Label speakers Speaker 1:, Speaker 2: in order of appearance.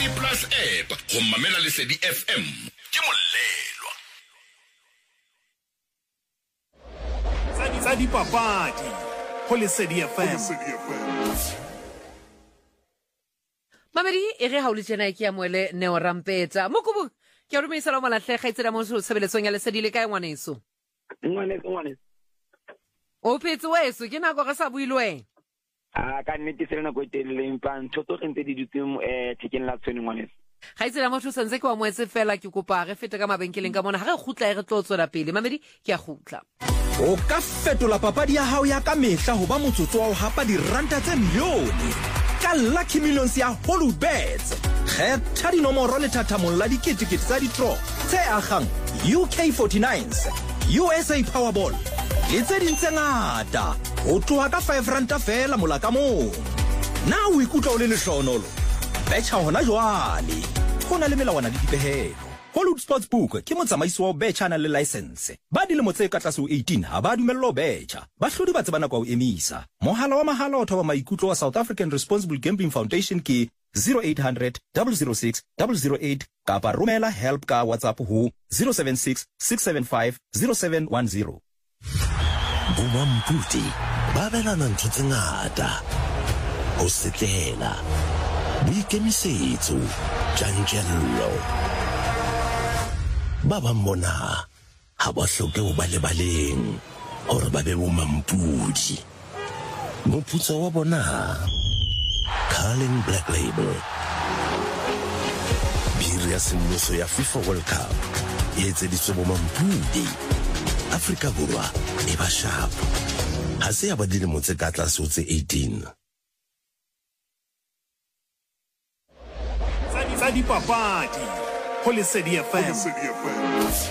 Speaker 1: SABC Plus app go mamela Lesedi FM ke molelwa.
Speaker 2: Tsa dipapadi go Lesedi FM.
Speaker 3: Mamedi e re ha o le tsena ke ya moele Neo Rampetsa mokubu ke re me isala mo latlhega itsela mo sebeletsong ya Lesedi le kae ngwaneso
Speaker 4: ngwane
Speaker 3: o phetse weso ke nako re sa builwe
Speaker 4: ka nnete se rena go telele impa ntotso ntse di dutseng thekeng la tsone ngwane
Speaker 3: ga itsela mo thusa ntse ke wa moetse fela ke kopa re fete ka mabenkeleng ka mona ga re gutla re tlo tswela pele Mamedi ke a gutla
Speaker 5: o ka fetola papadi ya hao ya ka mehla ho ba motsotso wa ho hapa diranta tse milione ka Lucky Millions ya Hollywoodbets. Kgetha dinomoro le thathamong la diketekete tsa di-draw tse agang UK49s, USA Powerball le tse ding tse ngata ho tloha ka 5 ranta fela mola ka mong. Na o ikutlwa o le lehlohonolo? Betjha hona jwale. Ho na le melawana le dipehelo. Hollywood Sportsbook ke motsamaisi wa betjha na le license. Ba dilemo tse ka tlase ho 18 ha ba dumellwa ho betjha. Bahlodi ba tsebana kwa ho emisa. Mohala wa mahala o thoba maikutlo wa South African Responsible Gambling Foundation ke 0800 006 008 kapa romela help ka WhatsApp ho 076 675 0710.
Speaker 6: Bomamputi ba belana ntho tse ngata ho setlela boikemisetso tjantjello ba ba mona ha ba hloke ho ba lebaleng hore ba be bomampudi. Moputso wa bona Carling Black Label biri ya semmuso ya FIFA World Cup e etseditswe bomampudi. Afrika Borwa e ba sharp ha se ya ba dilemo tse ka tlase ho tse 18.
Speaker 2: Tsa dipapadi go Lesedi FM.